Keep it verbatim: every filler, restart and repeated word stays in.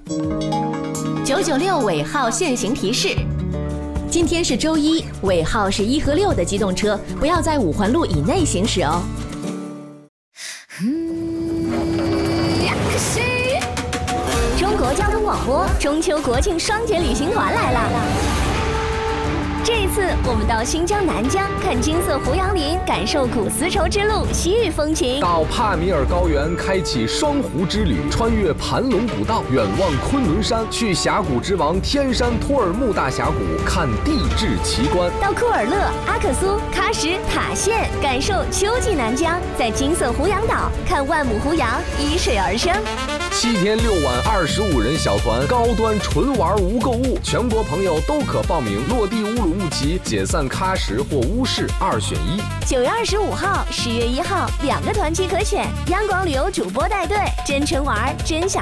九九六尾号限行提示：今天是周一，尾号是一和六的机动车不要在五环路以内行驶哦。中国交通广播中秋国庆双节旅行团来了。这一次，我们到新疆南疆看金色胡杨林，感受古丝绸之路西域风情； 到帕米尔高原开启双湖之旅，穿越盘龙古道，远望昆仑山，去峡谷之王天山托尔木大峡谷看地质奇观； 到库尔勒、阿克苏、喀什、塔县，感受秋季南疆，在金色胡杨岛看万亩胡杨依水而生。 七天六晚二十五人小团，高端纯玩无购物，全国朋友都可报名。落地乌鲁木齐，解散喀什或乌市，二选一。 九月二十五号、十月一号两个团期可选，央广旅游主播带队，真纯玩真享。